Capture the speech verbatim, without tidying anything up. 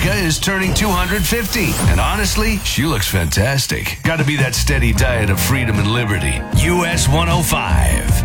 America is turning two hundred fifty. And honestly, she looks fantastic. Got to be that steady diet of freedom and liberty. U S one oh five.